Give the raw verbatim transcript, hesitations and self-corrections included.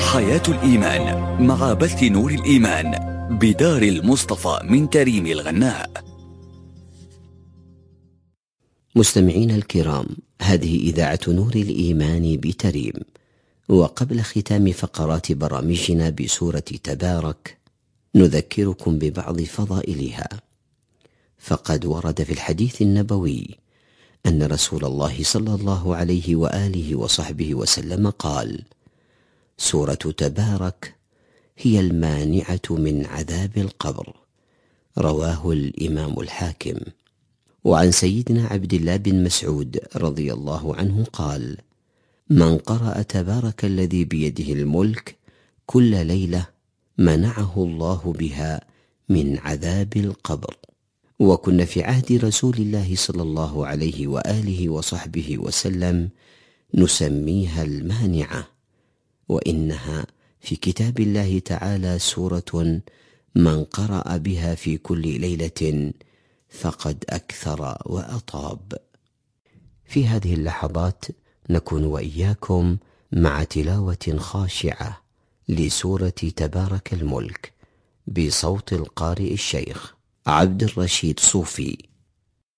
حياة الإيمان مع بث نور الإيمان بدار المصطفى من تريم الغناء. مستمعين الكرام، هذه إذاعة نور الإيمان بتريم، وقبل ختام فقرات برامجنا بسورة تبارك نذكركم ببعض فضائلها. فقد ورد في الحديث النبوي أن رسول الله صلى الله عليه وآله وصحبه وسلم قال: سورة تبارك هي المانعة من عذاب القبر. رواه الإمام الحاكم. وعن سيدنا عبد الله بن مسعود رضي الله عنه قال: من قرأ تبارك الذي بيده الملك كل ليلة منعه الله بها من عذاب القبر. وكنا في عهد رسول الله صلى الله عليه وآله وصحبه وسلم نسميها المانعة، وإنها في كتاب الله تعالى سورة من قرأ بها في كل ليلة فقد أكثر وأطاب. في هذه اللحظات نكون وإياكم مع تلاوة خاشعة لسورة تبارك الملك بصوت القارئ الشيخ عبد الرشيد صوفي،